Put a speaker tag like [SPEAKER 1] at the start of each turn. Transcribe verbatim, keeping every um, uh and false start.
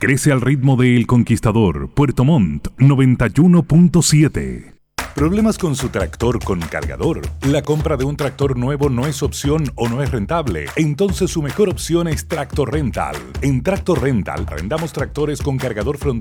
[SPEAKER 1] Crece al ritmo de El Conquistador, Puerto Montt, noventa y uno punto siete. ¿Problemas con su tractor con cargador? ¿La compra de un tractor nuevo no es opción o no es rentable? Entonces su mejor opción es Tractor Rental. En Tractor Rental arrendamos tractores con cargador frontal